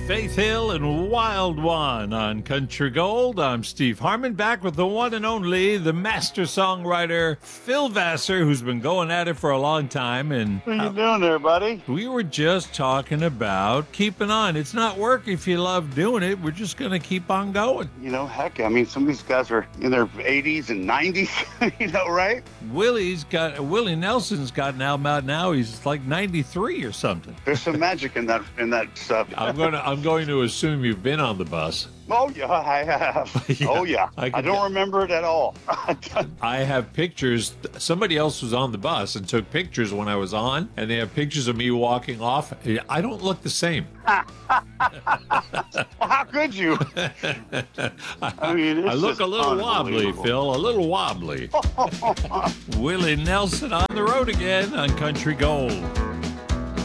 Faith Hill and Wild One on Country Gold. I'm Steve Harmon, back with the one and only, the master songwriter, Phil Vassar, who's been going at it for a long time. And what are you doing there, buddy? we were just talking about keeping on. It's not work if you love doing it. We're just going to keep on going. You know, heck, I mean, some of these guys are in their 80s and 90s, you know, right? Willie Nelson's got an album out now. He's like 93 or something. There's some magic in that stuff. I'm going to assume you've been on the bus. Oh, yeah, I have. Yeah, oh, yeah. I don't remember it at all. I have pictures. Somebody else was on the bus and took pictures when I was on, and they have pictures of me walking off. I don't look the same. Well, how could you? I mean, I look a little wobbly, Phil, a little wobbly. Willie Nelson on the road again on Country Gold.